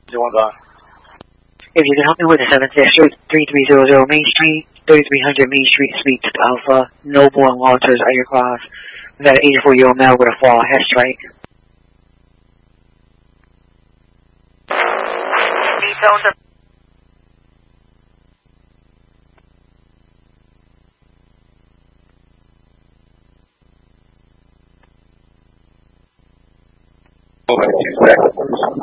01 If you can help me with the 7th District, 3300 Main Street, 3300 Main Street, Suite Alpha, Noble and Walters, Ayercroft. We've got an 84-year-old male with a fall head strike. Hold on 2 seconds.